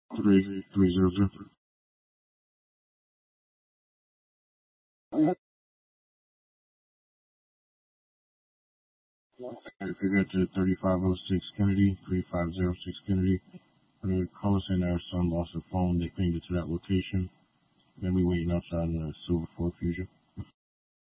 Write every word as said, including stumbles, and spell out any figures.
three three zero zero. If you get to thirty-five oh six Kennedy, thirty-five oh six Kennedy, uh, call us in. Our son lost a phone. They pinged it to that location. Then we waiting outside the Silver Ford Fusion.